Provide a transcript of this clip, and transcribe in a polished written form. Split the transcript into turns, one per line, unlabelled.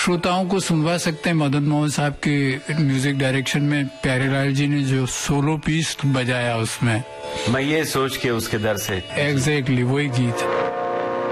श्रोताओं को सुनवा सकते हैं मदन मोहन साहब के म्यूजिक डायरेक्शन में प्यारेलाल जी ने जो सोलो पीस बजाया उसमें,
मैं ये सोच के उसके दर से
एग्जैक्टली वही गीत।